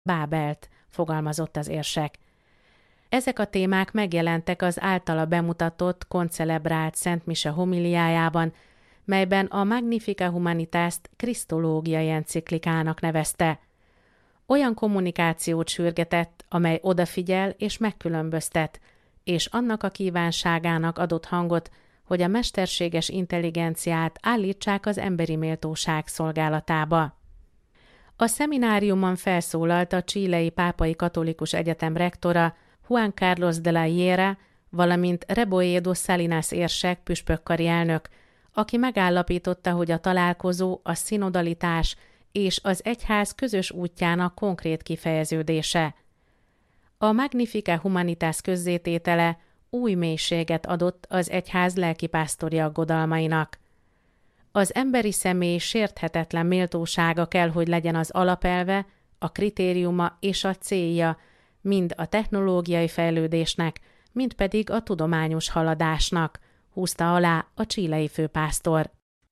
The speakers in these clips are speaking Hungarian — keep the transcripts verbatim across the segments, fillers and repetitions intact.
Bábelt, fogalmazott az érsek. Ezek a témák megjelentek az általa bemutatott, koncelebrált Szent Mise homiliájában, melyben a Magnificat Humanitást krisztológiai enciklikának nevezte. Olyan kommunikációt sürgetett, amely odafigyel és megkülönböztet, és annak a kívánságának adott hangot, hogy a mesterséges intelligenciát állítsák az emberi méltóság szolgálatába. A szemináriumon felszólalt a chilei Pápai Katolikus Egyetem rektora Juan Carlos de la Hiera, valamint Rebolledo Salinas érsek püspökkari elnök, aki megállapította, hogy a találkozó a szinodalitás és az egyház közös útjának konkrét kifejeződése. A Magnificat Humanitas közzététele új mélységet adott az egyház lelkipásztori aggodalmainak. Az emberi személy sérthetetlen méltósága kell, hogy legyen az alapelve, a kritériuma és a célja mind a technológiai fejlődésnek, mind pedig a tudományos haladásnak, húzta alá a chilei főpásztor.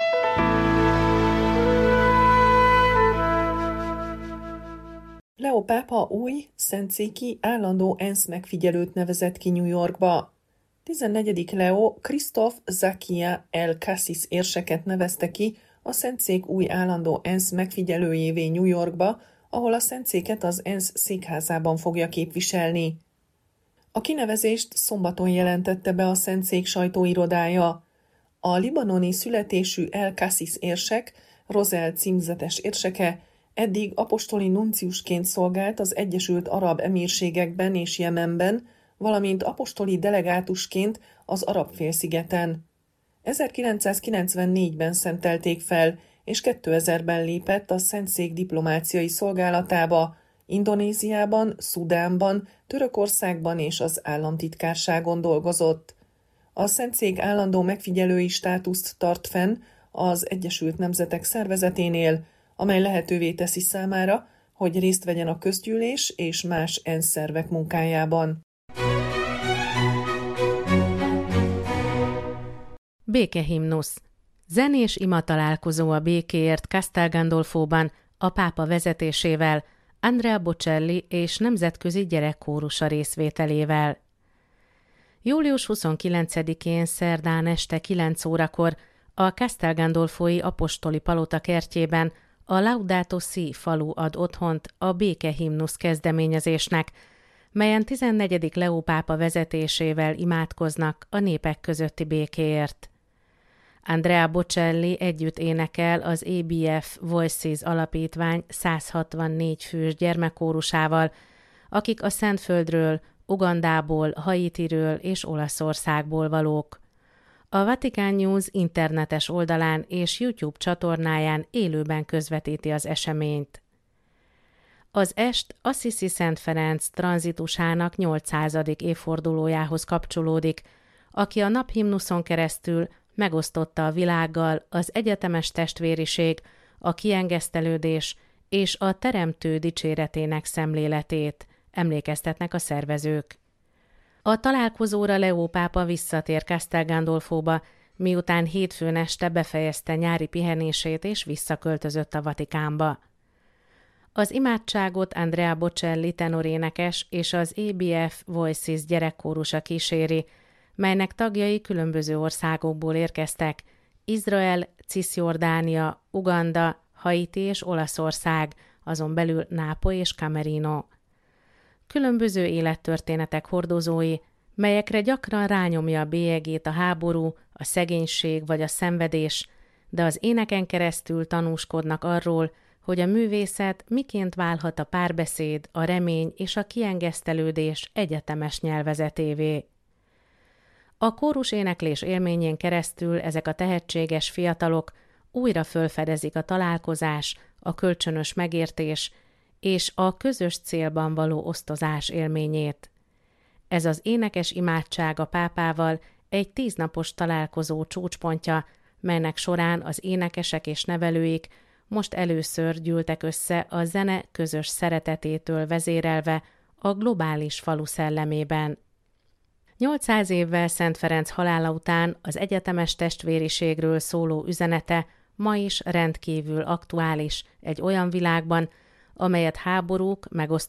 Leo pápa új, szentszéki, állandó ENSZ megfigyelőt nevezett ki New Yorkba. tizennegyedik Leo Christoph Zakia El Cassis érseket nevezte ki a szentszék új állandó ENSZ megfigyelőjévé New Yorkba, ahol a szentszéket az ENSZ székházában fogja képviselni. A kinevezést szombaton jelentette be a szentszék sajtóirodája. A libanoni születésű El Cassis érsek, Rosel címzetes érseke, eddig apostoli nunciusként szolgált az Egyesült Arab Emírségekben és Jemenben, valamint apostoli delegátusként az Arab-félszigeten. ezerkilencszázkilencvennégyben szentelték fel, és kétezerben lépett a szentszék diplomáciai szolgálatába, Indonéziában, Szudánban, Törökországban és az államtitkárságon dolgozott. A szentszék állandó megfigyelői státuszt tart fenn az Egyesült Nemzetek Szervezeténél, amely lehetővé teszi számára, hogy részt vegyen a közgyűlés és más ENSZ szervek munkájában. Békehimnusz. Zenés ima találkozó a békéért Castel Gandolfóban a pápa vezetésével, Andrea Bocelli és nemzetközi gyerekkórusa részvételével. július huszonkilencedikén szerdán este kilenc órakor a Castel Gandolfói apostoli palota kertjében a Laudato Si falu ad otthont a békehimnusz kezdeményezésnek, melyen tizennegyedik Leó pápa vezetésével imádkoznak a népek közötti békéért. Andrea Bocelli együtt énekel az á bé ef Voices alapítvány száz hatvannégy fős gyermekkórusával, akik a Szentföldről, Ugandából, Haitiről és Olaszországból valók. A Vatican News internetes oldalán és YouTube csatornáján élőben közvetíti az eseményt. Az est Assisi Szent Ferenc tranzitusának nyolcszázadik évfordulójához kapcsolódik, aki a naphimnuszon keresztül megosztotta a világgal az egyetemes testvériség, a kiengesztelődés és a Teremtő dicséretének szemléletét, emlékeztetnek a szervezők. A találkozóra Leó pápa visszatér Castel Gandolfóba, miután hétfőn este befejezte nyári pihenését és visszaköltözött a Vatikánba. Az imádságot Andrea Bocelli tenorénekes és az á bé ef Voices gyerekkórusa kíséri, melynek tagjai különböző országokból érkeztek: Izrael, Cisjordánia, Uganda, Haiti és Olaszország, azon belül Nápoly és Camerino. Különböző élettörténetek hordozói, melyekre gyakran rányomja a bélyegét a háború, a szegénység vagy a szenvedés, de az éneken keresztül tanúskodnak arról, hogy a művészet miként válhat a párbeszéd, a remény és a kiengesztelődés egyetemes nyelvezetévé. A kórus éneklés élményén keresztül ezek a tehetséges fiatalok újra fölfedezik a találkozás, a kölcsönös megértés és a közös célban való osztozás élményét. Ez az énekes imádság a pápával egy tíznapos találkozó csúcspontja, melynek során az énekesek és nevelőik most először gyűltek össze a zene közös szeretetétől vezérelve a globális falu szellemében. nyolcszáz évvel Szent Ferenc halála után az egyetemes testvériségről szóló üzenete ma is rendkívül aktuális egy olyan világban, amelyet háborúk, megosztás